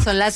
Son las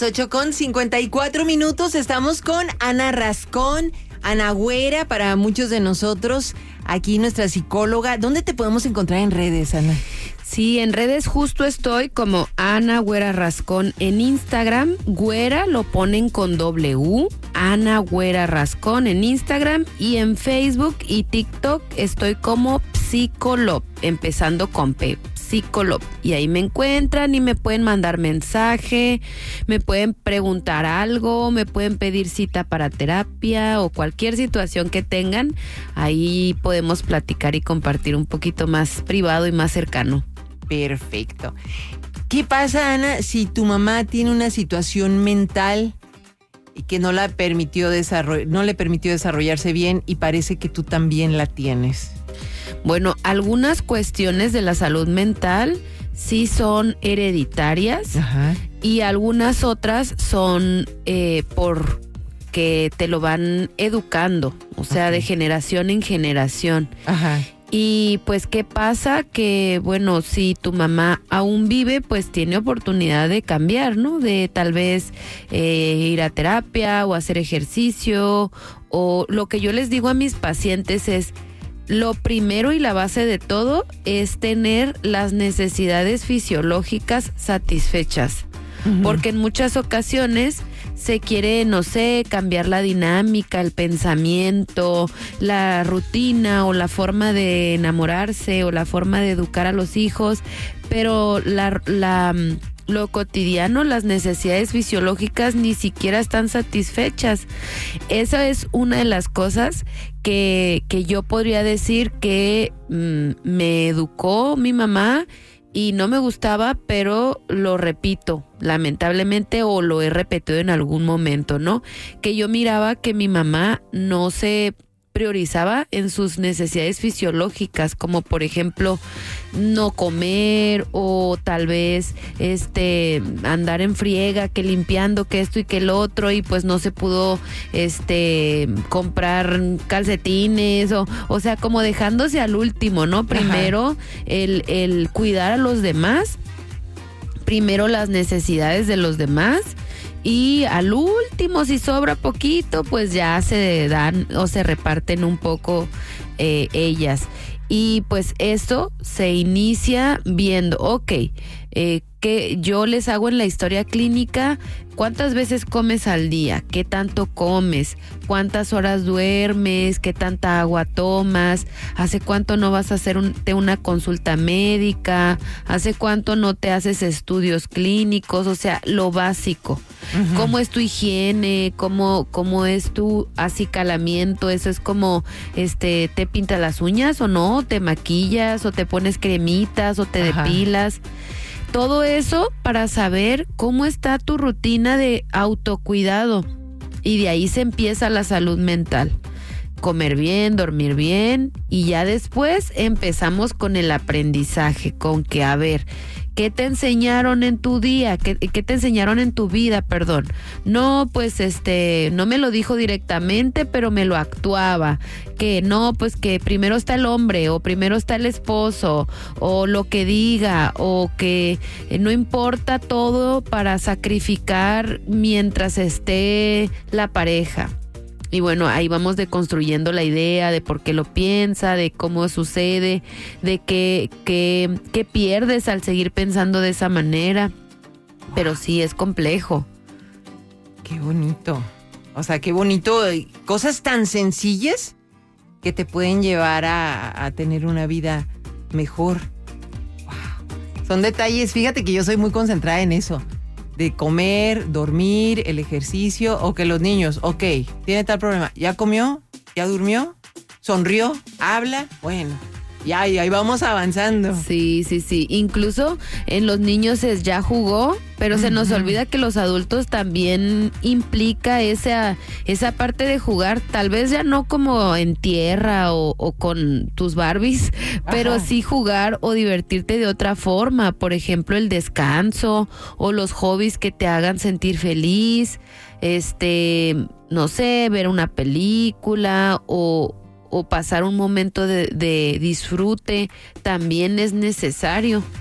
8:54. Estamos con Ana Rascón, Ana Güera, para muchos de nosotros, aquí nuestra psicóloga. ¿Dónde te podemos encontrar en redes, Ana? Sí, en redes justo estoy como Ana Güera Rascón en Instagram. Güera lo ponen con W, Ana Güera Rascón en Instagram, y en Facebook y TikTok estoy como Psicolop, empezando con P, Psicolop. Y ahí me encuentran y me pueden mandar mensaje, me pueden preguntar algo, me pueden pedir cita para terapia o cualquier situación que tengan. Ahí podemos platicar y compartir un poquito más privado y más cercano. Perfecto. ¿Qué pasa, Ana, si tu mamá tiene una situación mental y que no le permitió desarrollarse bien y parece que tú también la tienes? Bueno, algunas cuestiones de la salud mental sí son hereditarias. Ajá. Y algunas otras son porque te lo van educando, o sea, de generación en generación. Ajá. Y pues, ¿qué pasa? Que, bueno, si tu mamá aún vive, pues tiene oportunidad de cambiar, ¿no? De tal vez ir a terapia o hacer ejercicio. O lo que yo les digo a mis pacientes es, lo primero y la base de todo es tener las necesidades fisiológicas satisfechas. Uh-huh. Porque en muchas ocasiones se quiere, no sé, cambiar la dinámica, el pensamiento, la rutina o la forma de enamorarse o la forma de educar a los hijos, pero lo cotidiano, las necesidades fisiológicas ni siquiera están satisfechas. Esa es una de las cosas que yo podría decir que me educó mi mamá y no me gustaba, pero lo repito, lamentablemente, o lo he repetido en algún momento, ¿no? Que yo miraba que mi mamá no se priorizaba en sus necesidades fisiológicas, como por ejemplo no comer o tal vez andar en friega, que limpiando, que esto y que el otro, y pues no se pudo comprar calcetines o sea, como dejándose al último, ¿no? Primero el cuidar a los demás, primero las necesidades de los demás. Y al último, si sobra poquito, pues ya se dan o se reparten un poco ellas. Y pues esto se inicia viendo, que yo les hago en la historia clínica, ¿cuántas veces comes al día? ¿Qué tanto comes? ¿Cuántas horas duermes? ¿Qué tanta agua tomas? ¿Hace cuánto no vas a hacer una consulta médica? ¿Hace cuánto no te haces estudios clínicos? O sea, lo básico. Uh-huh. ¿Cómo es tu higiene? ¿Cómo es tu acicalamiento? Eso es como, ¿te pintas las uñas o no? ¿Te maquillas o te pones cremitas o te depilas? Todo eso para saber cómo está tu rutina de autocuidado. Y de ahí se empieza la salud mental. Comer bien, dormir bien, y ya después empezamos con el aprendizaje, con que, a ver, ¿qué te enseñaron en tu día? ¿Qué te enseñaron en tu vida, perdón? No, pues no me lo dijo directamente, pero me lo actuaba. Que no, pues que primero está el hombre, o primero está el esposo, o lo que diga, o que no importa todo para sacrificar mientras esté la pareja. Y bueno, ahí vamos deconstruyendo la idea de por qué lo piensa, de cómo sucede, de qué pierdes al seguir pensando de esa manera. Pero sí, es complejo. Qué bonito. O sea, qué bonito. Cosas tan sencillas que te pueden llevar a tener una vida mejor. Wow. Son detalles. Fíjate que yo soy muy concentrada en eso. De comer, dormir, el ejercicio, o que los niños, tiene tal problema, ¿ya comió? ¿Ya durmió? ¿Sonrió? ¿Habla? Bueno, ya, y ahí vamos avanzando. Sí. Incluso en los niños ya jugó, pero se nos olvida que los adultos también implica esa parte de jugar, tal vez ya no como en tierra o con tus Barbies, pero sí jugar o divertirte de otra forma. Por ejemplo, el descanso o los hobbies que te hagan sentir feliz, no sé, ver una película o pasar un momento de disfrute también es necesario.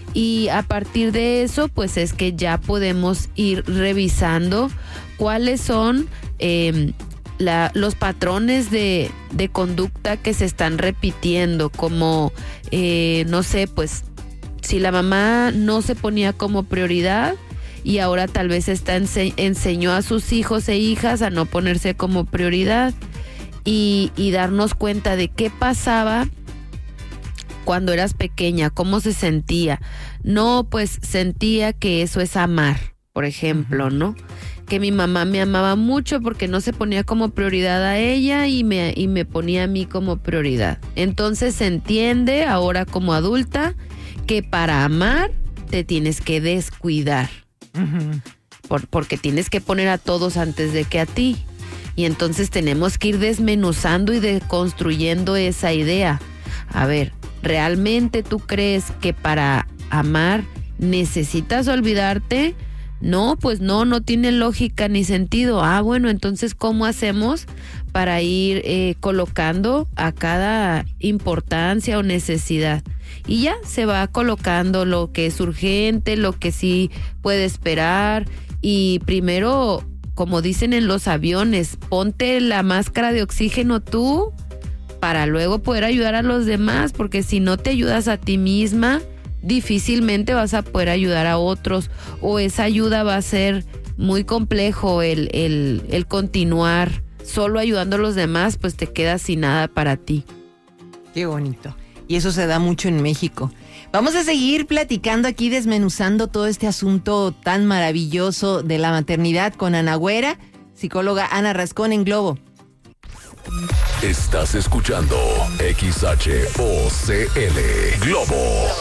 Y a partir de eso, pues es que ya podemos ir revisando cuáles son los patrones de conducta que se están repitiendo, como, no sé, pues si la mamá no se ponía como prioridad y ahora tal vez enseñó a sus hijos e hijas a no ponerse como prioridad, y darnos cuenta de qué pasaba cuando eras pequeña, cómo se sentía. No, pues sentía que eso es amar, por ejemplo, ¿no? Que mi mamá me amaba mucho porque no se ponía como prioridad a ella y me ponía a mí como prioridad. Entonces se entiende ahora como adulta que para amar te tienes que descuidar. Porque tienes que poner a todos antes de que a ti. Y entonces tenemos que ir desmenuzando y deconstruyendo esa idea. A ver, ¿realmente tú crees que para amar necesitas olvidarte? No, pues no tiene lógica ni sentido. Bueno, entonces, ¿cómo hacemos para ir colocando a cada importancia o necesidad? Y ya se va colocando lo que es urgente, lo que sí puede esperar. Y primero, como dicen en los aviones, ponte la máscara de oxígeno tú para luego poder ayudar a los demás, porque si no te ayudas a ti misma, difícilmente vas a poder ayudar a otros, o esa ayuda va a ser muy complejo el continuar solo ayudando a los demás, pues te quedas sin nada para ti. Qué bonito. Y eso se da mucho en México. Vamos a seguir platicando aquí, desmenuzando todo este asunto tan maravilloso de la maternidad con Ana Güera, psicóloga Ana Rascón en Globo. Estás escuchando XHOCL Globo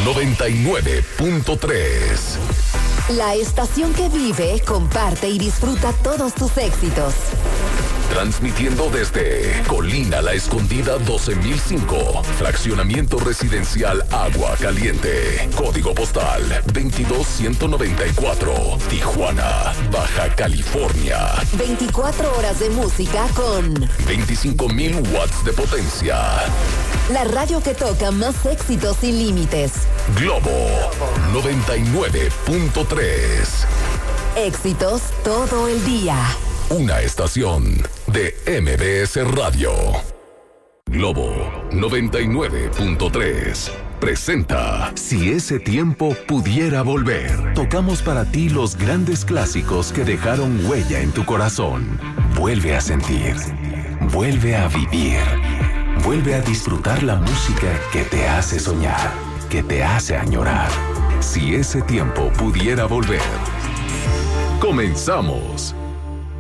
99.3. La estación que vive, comparte y disfruta todos tus éxitos. Transmitiendo desde Colina La Escondida 12005, fraccionamiento residencial Agua Caliente, código postal 22194, Tijuana, Baja California. 24 horas de música con 25,000 watts de potencia. La radio que toca más éxitos sin límites. Globo 99.3. Éxitos todo el día. Una estación de MBS Radio. Globo 99.3 presenta Si ese tiempo pudiera volver. Tocamos para ti los grandes clásicos que dejaron huella en tu corazón. Vuelve a sentir, vuelve a vivir, vuelve a disfrutar la música que te hace soñar, que te hace añorar. Si ese tiempo pudiera volver. Comenzamos.